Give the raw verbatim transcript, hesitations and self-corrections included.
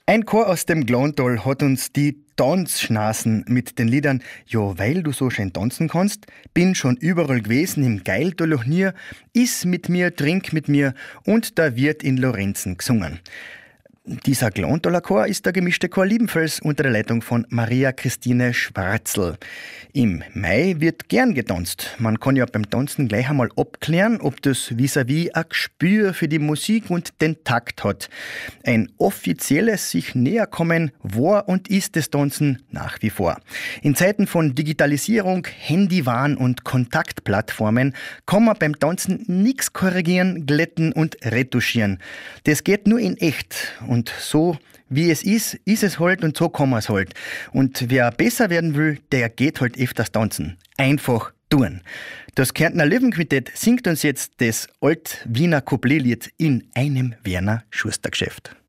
Ein Chor aus dem Glontal hat uns die Tanzschnasen mit den Liedern „Ja, weil du so schön tanzen kannst", „Bin schon überall gewesen, im Geildolochnier", „Iss mit mir, trink mit mir" und „Da wird in Lorenzen gesungen". Dieser Glontaler Chor ist der gemischte Chor Liebenfels unter der Leitung von Maria Christine Schwarzl. Im Mai wird gern getanzt. Man kann ja beim Tanzen gleich einmal abklären, ob das vis-à-vis ein Gespür für die Musik und den Takt hat. Ein offizielles sich näherkommen war und ist das Tanzen nach wie vor. In Zeiten von Digitalisierung, Handywahn und Kontaktplattformen kann man beim Tanzen nichts korrigieren, glätten und retuschieren. Das geht nur in echt. Und so wie es ist, ist es halt und so kann man es halt. Und wer besser werden will, der geht halt öfters tanzen. Einfach tun. Das Kärntner Löwenquintett singt uns jetzt das Alt-Wiener Coupletlied in einem Werner Schuster Geschäft.